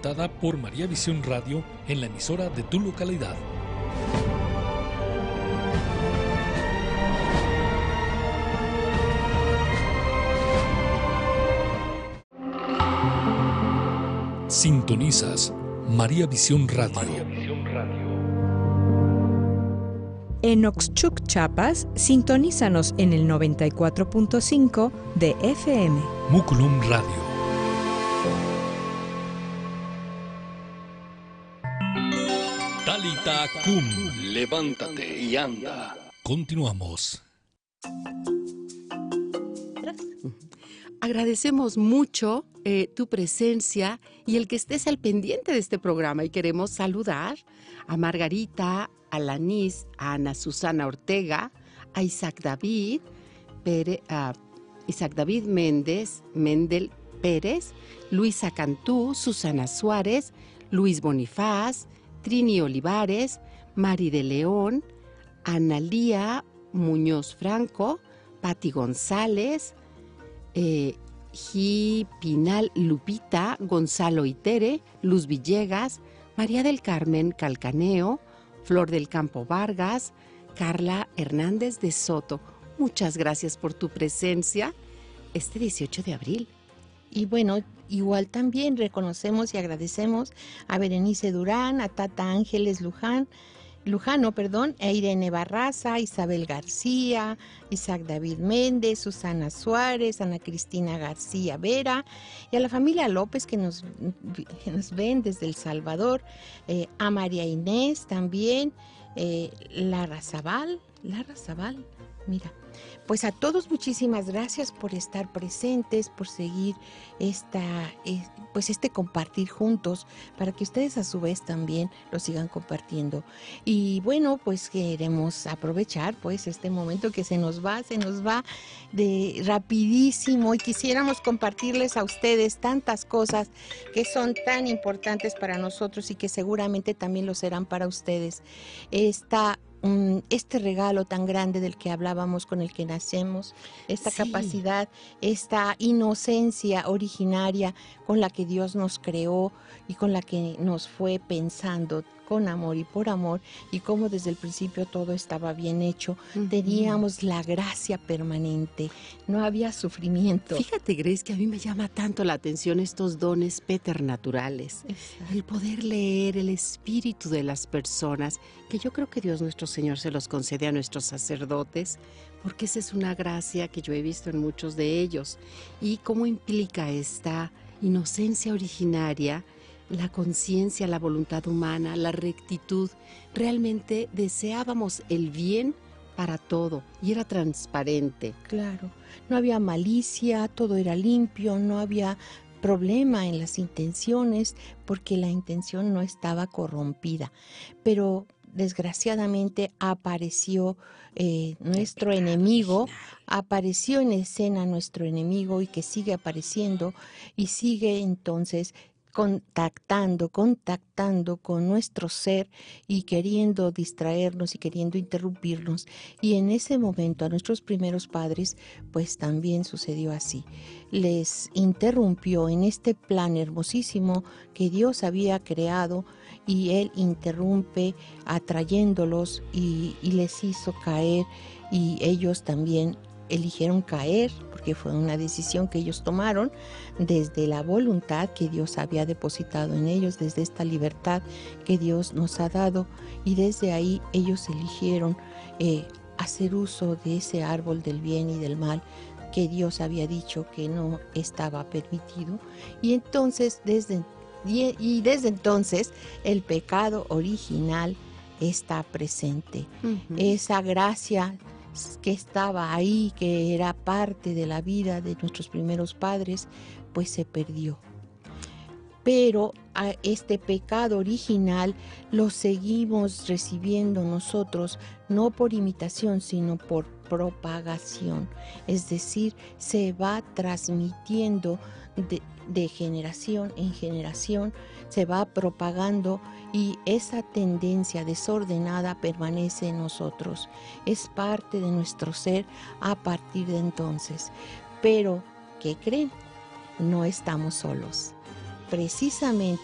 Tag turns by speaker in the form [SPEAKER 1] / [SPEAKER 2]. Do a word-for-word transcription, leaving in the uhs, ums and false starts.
[SPEAKER 1] presentada por María Visión Radio en la emisora de tu localidad. Sintonizas María Visión Radio. María Visión Radio.
[SPEAKER 2] En Oxchuc, Chiapas, sintonízanos en el noventa y cuatro punto cinco de F M.
[SPEAKER 1] Muculum Radio. Talita Cum, levántate y anda. Continuamos.
[SPEAKER 3] Agradecemos mucho eh, tu presencia y el que estés al pendiente de este programa, y queremos saludar a Margarita, a Lanis, a Ana Susana Ortega, a Isaac David, Pere, a Isaac David Méndez, Mendel Pérez, Luisa Cantú, Susana Suárez, Luis Bonifaz, Trini Olivares, Mari de León, Analía Muñoz Franco, Pati González, eh, G. Pinal Lupita, Gonzalo Itere, Luz Villegas, María del Carmen Calcaneo, Flor del Campo Vargas, Carla Hernández de Soto. Muchas gracias por tu presencia este dieciocho de abril.
[SPEAKER 4] Y bueno, igual también reconocemos y agradecemos a Berenice Durán, a Tata Ángeles Luján, Lujano, perdón, a Irene Barraza, Isabel García, Isaac David Méndez, Susana Suárez, Ana Cristina García Vera, y a la familia López que nos, que nos ven desde El Salvador, eh, a María Inés también, eh, Lara Zabal, Lara Zabal, mira. Pues a todos muchísimas gracias por estar presentes, por seguir esta, pues este compartir juntos, para que ustedes a su vez también lo sigan compartiendo. Y bueno, pues queremos aprovechar pues este momento que se nos va, se nos va de rapidísimo, y quisiéramos compartirles a ustedes tantas cosas que son tan importantes para nosotros y que seguramente también lo serán para ustedes. Esta Este regalo tan grande del que hablábamos, con el que nacemos, esta sí. capacidad, esta inocencia originaria con la que Dios nos creó y con la que nos fue pensando con amor y por amor, y cómo desde el principio todo estaba bien hecho. Uh-huh. Teníamos la gracia permanente, no había sufrimiento.
[SPEAKER 3] Fíjate, Grace, que a mí me llama tanto la atención estos dones peternaturales. Exacto. El poder leer el espíritu de las personas, que yo creo que Dios nuestro Señor se los concede a nuestros sacerdotes, porque esa es una gracia que yo he visto en muchos de ellos. Y cómo implica esta inocencia originaria, la conciencia, la voluntad humana, la rectitud. Realmente deseábamos el bien para todo y era transparente.
[SPEAKER 4] Claro, no había malicia, todo era limpio, no había problema en las intenciones, porque la intención no estaba corrompida. Pero desgraciadamente apareció eh, nuestro enemigo, apareció en escena nuestro enemigo, y que sigue apareciendo y sigue entonces contactando, contactando con nuestro ser y queriendo distraernos y queriendo interrumpirnos. Y en ese momento a nuestros primeros padres pues también sucedió así. Les interrumpió en este plan hermosísimo que Dios había creado, y Él interrumpe atrayéndolos y, y les hizo caer, y ellos también eligieron caer, porque fue una decisión que ellos tomaron desde la voluntad que Dios había depositado en ellos, desde esta libertad que Dios nos ha dado, y desde ahí ellos eligieron eh, hacer uso de ese árbol del bien y del mal que Dios había dicho que no estaba permitido. Y entonces desde y, y desde entonces el pecado original está presente. Uh-huh. Esa gracia que estaba ahí, que era parte de la vida de nuestros primeros padres, pues se perdió. Pero a este pecado original lo seguimos recibiendo nosotros, no por imitación, sino por propagación. Es decir, se va transmitiendo de, de generación en generación, se va propagando, y esa tendencia desordenada permanece en nosotros. Es parte de nuestro ser a partir de entonces. Pero, ¿qué creen? No estamos solos. Precisamente